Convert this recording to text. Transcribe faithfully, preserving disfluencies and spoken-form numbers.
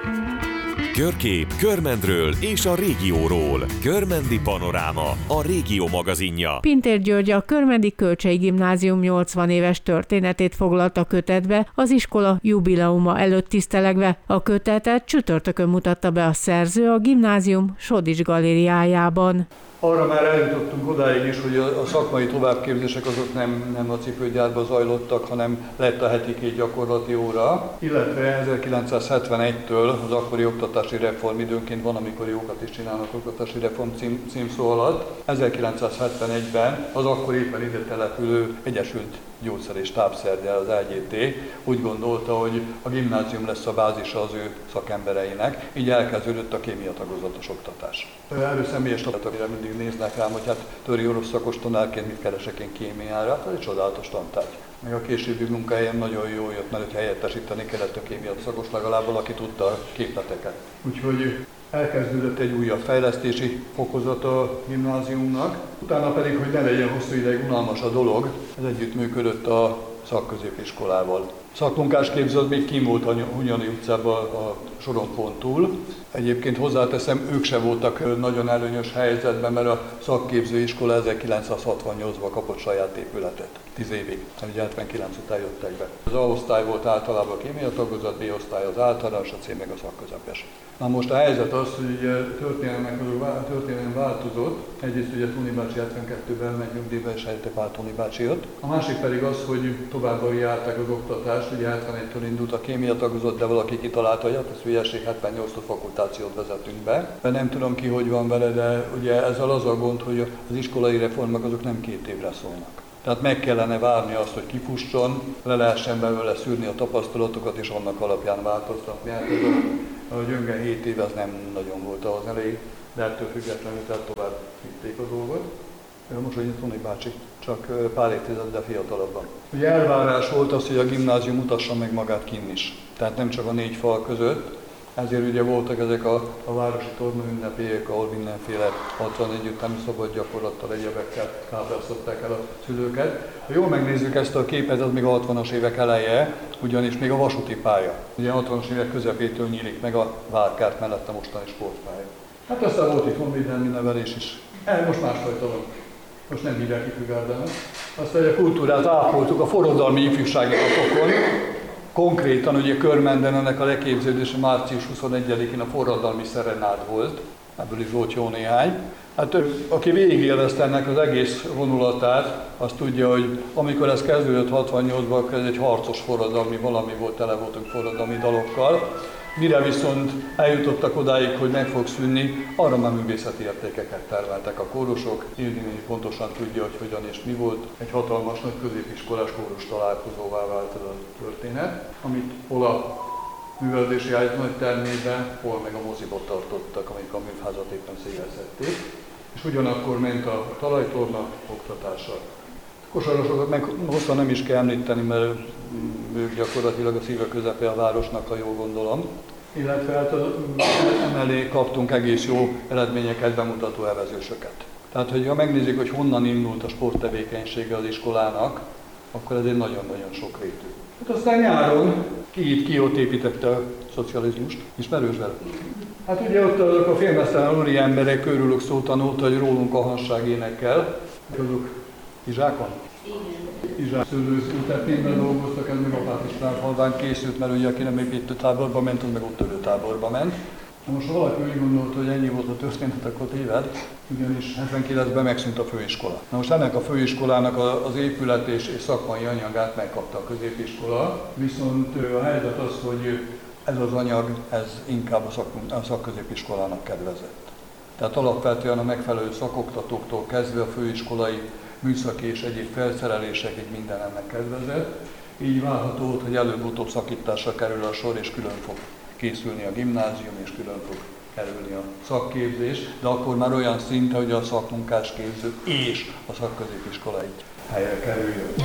Körkép Körmendről és a régióról. Körmendi Panoráma, a régió magazinja. Pintér György a Körmendi Kölcsey Gimnázium nyolcvan éves történetét foglalta kötetbe, az iskola jubileuma előtt tisztelegve. A kötetet csütörtökön mutatta be a szerző a gimnázium Sodics galériájában. Arra már eljutottunk odáig is, hogy a szakmai továbbképzések azok nem, nem a cipőgyárban zajlottak, hanem lett a heti két gyakorlati óra, illetve ezerkilencszázhetvenegytől az akkori oktatási reform, időnként van, amikor jókat is csinálnak oktatási reform cím, címszó alatt. ezerkilencszázhetvenegyben az akkor éppen ide települő Egyesült Gyógyszer és Tápszergyár, az E G T úgy gondolta, hogy a gimnázium lesz a bázisa az ő szakembereinek, így elkezdődött a kémia tagozatos oktatás. Előszemélyes tanárokra mindig néznek rám, hogy hát töri orosz szakos tanárként mit keresek én kémiára, ez egy csodálatos tantárgy. Meg a későbbi munkahelyen nagyon jól jött, mert hogy helyettesíteni kellett a kémia szakos, legalább valaki tudta a képleteket. Úgyhogy elkezdődött egy újabb fejlesztési fokozat a gimnáziumnak, utána pedig, hogy ne legyen hosszú ideig unalmas a dolog, ez együttműködött a szakközépiskolával. Szakmunkásképző még kim volt a Hunyadi utcában a Sorompón túl. Egyébként hozzáteszem, ők se voltak nagyon előnyös helyzetben, mert a szakképzőiskola ezerkilencszázhatvannyolcban kapott saját épületet, tíz évig, ugye hetvenkilenc után jöttek be. Az A osztály volt általában a kémia tagozat, B osztály az általános, a C meg a szakközepes. Na most a helyzet az, hogy ugye történelem változott. Egyrészt ugye Tóni bácsi hetvenkettőben ment nyugdíjba, és helyette Pál Tóni bácsi jött. A másik pedig az, hogy továbbra járták az oktatást, ugye hetvenegytől indult a kémia tagozat, de valaki kitalálta, hogy hát ez hülyeség, hetvennyolctól fakultációt vezetünk be. De nem tudom ki, hogy van vele, de ugye ezzel az a gond, hogy az iskolai reformok azok nem két évre szólnak. Tehát meg kellene várni azt, hogy kifusson, le lehessen belőle szűrni a tapasztalatokat, és annak alapján változtatni. Hát ez a, a gyönge hét év az nem nagyon volt ahhoz elég, de ettől függetlenül tehát tovább vitték a dolgot. Most, hogy Tóni bácsi, csak pár évtizeddel fiatalabban. Ugye elvárás volt az, hogy a gimnázium mutassa meg magát kinn is. Tehát nem csak a négy fal között, ezért ugye voltak ezek a, a városi torna ünnepélyek, ahol mindenféle hatvan együttemi szabad gyakorlattal, egyebekkel kápráztatták el a szülőket. Ha jól megnézzük ezt a képet, az még a hatvanas évek eleje, ugyanis még a vasúti pálya. Ugye a hatvanas évek közepétől nyílik meg a Várkert mellett a mostani sportpálya. Hát aztán volt itt honvédelmi nevelés is. El, most másfajta van. Most nem hívják ifjúgárdának. Aztán a kultúrát ápoltuk a forradalmi ifjúsági napokon. Konkrétan ugye Körmenden ennek a leképződése március huszonegyedikén a forradalmi szerenád volt, ebből is volt jó néhány. Hát aki végigélvezte ennek az egész vonulatát, az tudja, hogy amikor ez kezdődött hatvannyolcban, akkor ez egy harcos forradalmi valami volt, tele voltunk forradalmi dalokkal. Mire viszont eljutottak odáig, hogy meg fog szűnni, arra már művészeti értékeket termeltek a kórusok. Ildini pontosan tudja, hogy hogyan és mi volt. Egy hatalmas nagy középiskolás kórus találkozóvá vált ez a történet, amit hol a művelődési ágy nagy termében, hol meg a moziba tartottak, amik a műfázat éppen szégyezhették. És ugyanakkor ment a talajtorna oktatása. Kosarosokat meg hosszan nem is kell említeni, mert ők gyakorlatilag a szíve közepe a városnak, ha jól gondolom. Illetve hát emellé kaptunk egész jó eredményeket, bemutató evezősöket. Tehát, hogyha megnézzük, hogy honnan indult a sporttevékenysége az iskolának, akkor ez egy nagyon-nagyon sokrétű. Hát aztán nyáron ki itt, ki ott építette a szocializmust. Ismerős vele? Hát ugye ott azok a félmeztelen úri emberek körülük szó tanulta, hogy rólunk a hanság énekkel. Azok Izsákon? Izsák szőlőültetményben dolgoztak, ez meg apát is halvány készült, mert ugye aki nem építőtáborba ment, az meg ott törőtáborba ment. Most valaki úgy gondolta, hogy ennyi volt a történet, akkor téved, ugyanis hetvenkilencben megszűnt a főiskola. Na most ennek a főiskolának az épület és, és szakmai anyagát megkapta a középiskola, viszont a helyzet az, hogy ez az anyag, ez inkább a, szak, a szakközépiskolának kedvezett. Tehát alapvetően a megfelelő szakoktatóktól kezdve a főiskolai műszaki és egyéb felszerelésekig minden ennek kedvezett. Így várható volt, hogy előbb-utóbb szakításra kerül a sor, és külön fog készülni a gimnázium, és külön fog kerülni a szakképzés, de akkor már olyan szinten, hogy a szakmunkásképző és a szakközépiskolai helyre kerüljön.